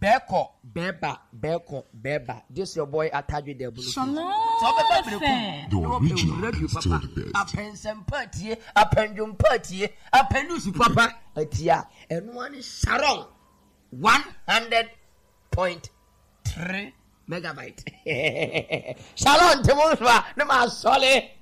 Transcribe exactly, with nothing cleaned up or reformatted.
Beko, Beba, Beko, Beba. This your boy Ataju de Bulu. The original is still the best. A pensem party, a pendulum party, a pendusi papa, a tia, and one is Sharon. One hundred point three megabyte. Sharon, Temuswa, the man solid.